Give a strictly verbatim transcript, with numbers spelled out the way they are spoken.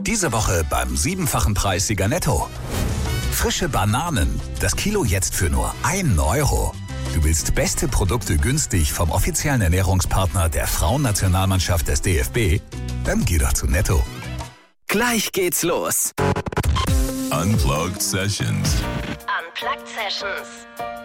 Diese Woche beim siebenfachen Preis Sieger Netto. Frische Bananen, das Kilo jetzt für nur einen Euro. Du willst beste Produkte günstig vom offiziellen Ernährungspartner der Frauennationalmannschaft des D F B? Dann geh doch zu Netto. Gleich geht's los. Unplugged Sessions. Unplugged Sessions.